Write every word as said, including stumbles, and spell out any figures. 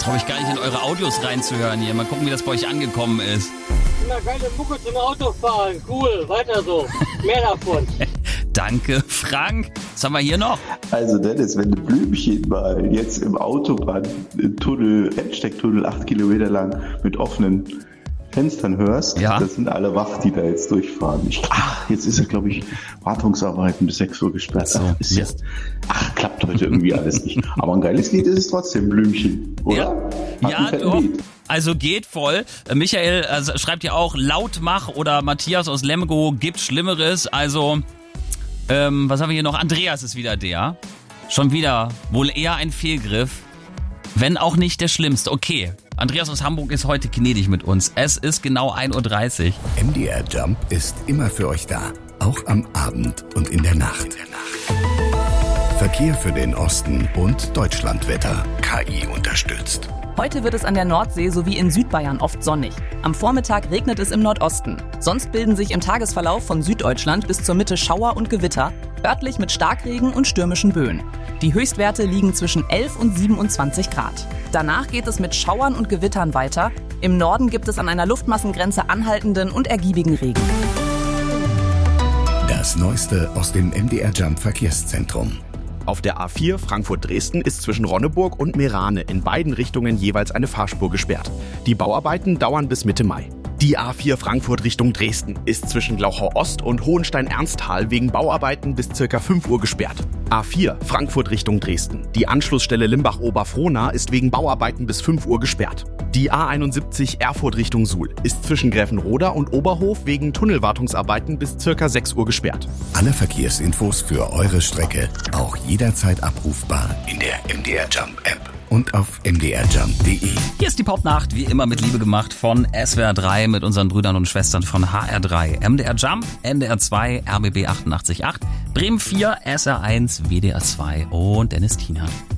traue ich gar nicht in eure Audios reinzuhören hier. Mal gucken, wie das bei euch angekommen ist. Immer geile Mucke zum Autofahren. Cool, weiter so. Mehr davon. Danke, Frank. Was haben wir hier noch? Also Dennis, wenn du Blümchen mal jetzt im Autobahntunnel, Endstecktunnel, acht Kilometer lang mit offenen Fenstern hörst, ja. Das sind alle wach, die da jetzt durchfahren. Ich, ach, jetzt ist ja, glaube ich, Wartungsarbeiten bis sechs Uhr gesperrt. So, ach, ist ja, ach, klappt heute irgendwie alles nicht. Aber ein geiles Lied ist es trotzdem, Blümchen, oder? Ja, ja doch. Lied. Also geht voll. Michael also schreibt ja auch Lautmach oder Matthias aus Lemgo, gibt Schlimmeres. Also, ähm, was haben wir hier noch? Andreas ist wieder der. Schon wieder wohl eher ein Fehlgriff. Wenn auch nicht der schlimmste. Okay. Andreas aus Hamburg ist heute gnädig mit uns. Es ist genau ein Uhr dreißig. M D R Jump ist immer für euch da. Auch am Abend und in der Nacht. Verkehr für den Osten und Deutschlandwetter. K I unterstützt. Heute wird es an der Nordsee sowie in Südbayern oft sonnig. Am Vormittag regnet es im Nordosten. Sonst bilden sich im Tagesverlauf von Süddeutschland bis zur Mitte Schauer und Gewitter, örtlich mit Starkregen und stürmischen Böen. Die Höchstwerte liegen zwischen elf und siebenundzwanzig Grad. Danach geht es mit Schauern und Gewittern weiter. Im Norden gibt es an einer Luftmassengrenze anhaltenden und ergiebigen Regen. Das Neueste aus dem M D R Jump Verkehrszentrum. Auf der A vier Frankfurt-Dresden ist zwischen Ronneburg und Meerane in beiden Richtungen jeweils eine Fahrspur gesperrt. Die Bauarbeiten dauern bis Mitte Mai. Die A vier Frankfurt Richtung Dresden ist zwischen Glauchau-Ost und Hohenstein-Ernsthal wegen Bauarbeiten bis ca. fünf Uhr gesperrt. A vier Frankfurt Richtung Dresden. Die Anschlussstelle Limbach-Oberfrohna ist wegen Bauarbeiten bis fünf Uhr gesperrt. Die A einundsiebzig Erfurt Richtung Suhl ist zwischen Gräfenroda und Oberhof wegen Tunnelwartungsarbeiten bis ca. sechs Uhr gesperrt. Alle Verkehrsinfos für eure Strecke auch jederzeit abrufbar in der M D R Jump App und auf m d r jump punkt d e. Hier ist die Popnacht, wie immer mit Liebe gemacht von S W R drei mit unseren Brüdern und Schwestern von H R drei. M D R Jump, N D R zwei, R B B achtundachtzig Komma acht, Bremen vier, S R eins, W D R zwei und Dennis Tiener.